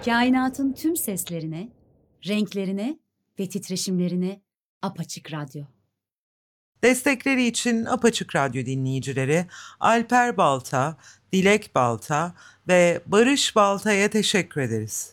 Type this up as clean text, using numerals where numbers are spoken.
Kainatın tüm seslerine, renklerine ve titreşimlerine Apaçık Radyo. Destekleri için Apaçık Radyo dinleyicileri Alper Balta, Dilek Balta ve Barış Balta'ya teşekkür ederiz.